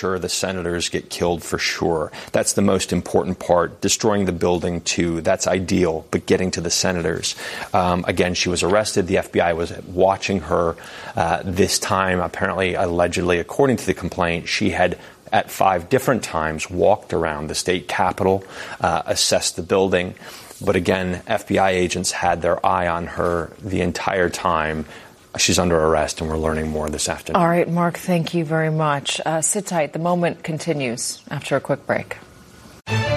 sure the senators get killed for sure. That's the most important part. Destroying the building, too, that's ideal, but getting to the senators. Again, she was arrested. The FBI was watching her this time. Apparently, allegedly, according to the complaint, she had at 5 different times walked around the state capitol, assessed the building. But again, FBI agents had their eye on her the entire time. She's under arrest, and we're learning more this afternoon. All right, Mark, thank you very much. Sit tight. The Moment continues after a quick break.